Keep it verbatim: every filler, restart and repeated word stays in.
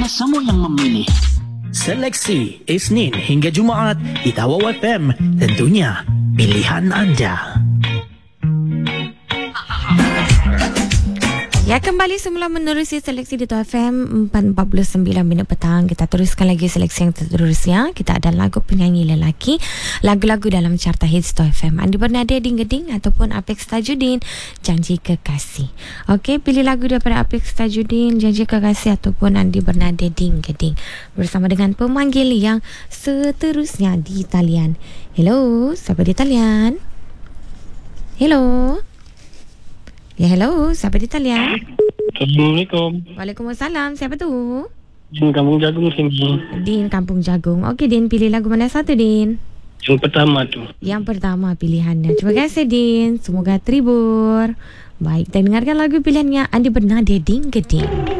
Kuasa mo yang memilih. Seleksi Isnin hingga Jumaat di Tawau F M. Tentunya pilihan anda. Ya, kembali semula menerusi seleksi di Tawau F M empat puluh sembilan minit petang. Kita teruskan lagi seleksi yang seterusnya. Kita ada lagu penyanyi lelaki, lagu-lagu dalam carta hits Tawau F M. Andi Bernade Ding-Geding ataupun Apex Tajudin, Janji Kekasih. Okey, pilih lagu daripada Apex Tajudin, Janji Kekasih ataupun Andi Bernade Ding-Geding bersama dengan pemanggil yang seterusnya di talian. Hello, siapa di talian? Hello. Ya, hello. Siapa di talian? Assalamualaikum. Waalaikumsalam. Siapa tu? Din Kampung Jagung sini. Din Kampung Jagung. Okey, Din. Pilih lagu mana satu, Din? Yang pertama tu. Yang pertama pilihannya. Terima kasih, Din. Semoga terhibur. Baik, kita dengarkan lagu pilihannya Andi Bernade Ding-Geding.